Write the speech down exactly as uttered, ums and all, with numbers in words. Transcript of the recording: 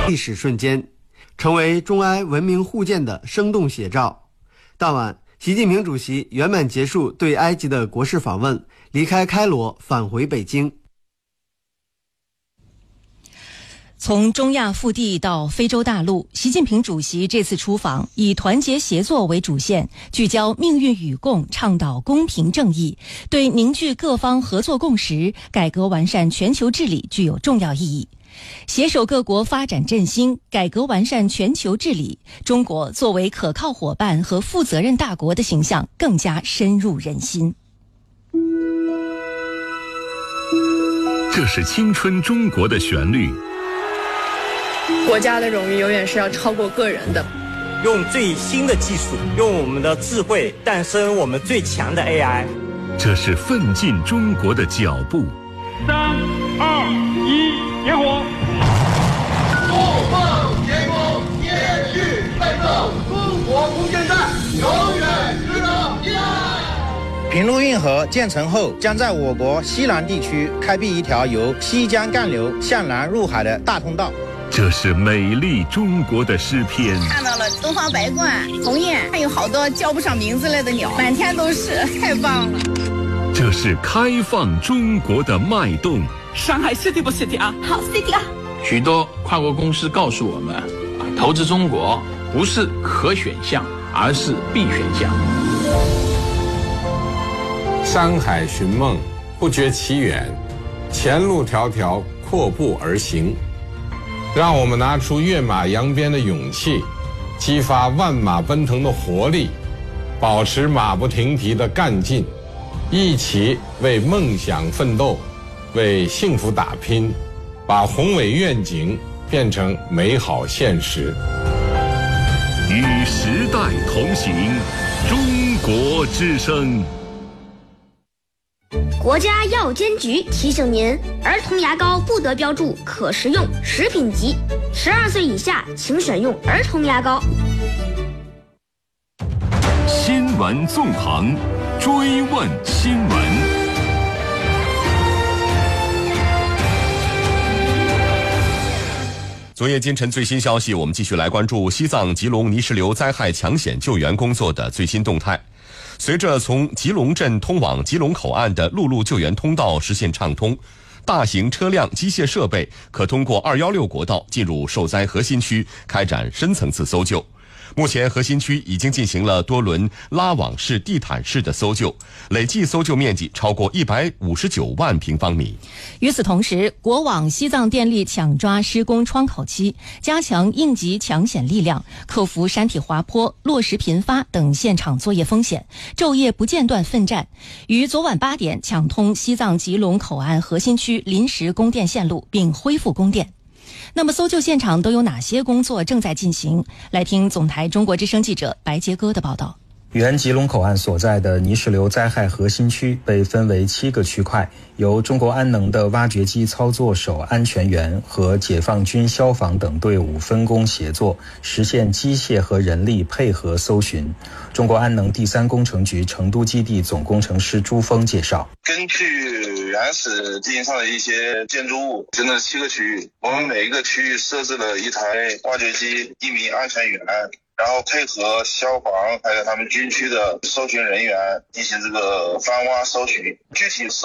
历史瞬间，成为中埃文明互鉴的生动写照。当晚，习近平主席圆满结束对埃及的国事访问，离开开罗返回北京。 从中亚腹地到非洲大陆，习近平主席这次出访以团结协作为主线，聚焦命运与共，倡导公平正义，对凝聚各方合作共识、改革完善全球治理具有重要意义。携手各国发展振兴，改革完善全球治理，中国作为可靠伙伴和负责任大国的形象更加深入人心。 这是青春中国的旋律。 国家的荣誉永远是要超过个人的。 用最新的技术，用我们的智慧诞生我们最强的 A I。 这是奋进中国的脚步。 三二一，点火！ 怒放天空，继续奋斗，中国空间站永远值得依赖。 平陆运河建成后，将在我国西南地区开辟一条由西江干流向南入海的大通道。 这是美丽中国的诗篇。 看到了东方白鹳、鸿雁，还有好多叫不上名字来的鸟，满天都是，太棒了。 这是开放中国的脉动。 上海 City 不 City 啊？ 好 City 啊！ 许多跨国公司告诉我们，投资中国不是可选项，而是必选项。 山海寻梦，不觉其远，前路迢迢，阔步而行。让我们拿出跃马扬鞭的勇气，激发万马奔腾的活力，保持马不停蹄的干劲，一起为梦想奋斗，为幸福打拼，把宏伟愿景变成美好现实。 与时代同行，中国之声。 国家药监局提醒您，儿童牙膏不得标注可食用、食品级，十二岁以下请选用儿童牙膏。 新闻纵横，追问新闻。 昨夜今晨最新消息，我们继续来关注西藏吉隆泥石流灾害抢险救援工作的最新动态。随着从吉隆镇通往吉隆口岸的陆路救援通道实现畅通，大型车辆、机械设备可通过二一六国道进入受灾核心区，开展深层次搜救。目前核心区已经进行了多轮拉网式、地毯式的搜救，累计搜救面积超过一百五十九万平方米。 与此同时，国网西藏电力抢抓施工窗口期，加强应急抢险力量，克服山体滑坡、落石频发等现场作业风险，昼夜不间断奋战，于昨晚八点抢通西藏吉隆口岸核心区临时供电线路，并恢复供电。那么搜救现场都有哪些工作正在进行？来听总台中国之声记者白杰哥的报道。 原吉隆口岸所在的泥石流灾害核心区被分为七个区块，由中国安能的挖掘机操作手安全员和解放军消防等队伍分工协作，实现机械和人力配合搜寻。中国安能第三工程局成都基地总工程师朱峰介绍， 根据原始地形上的一些建筑物，真的七个区域，我们每一个区域设置了一台挖掘机，一名安全员，然后配合消防还有他们军区的搜寻人员进行这个翻挖搜寻。具体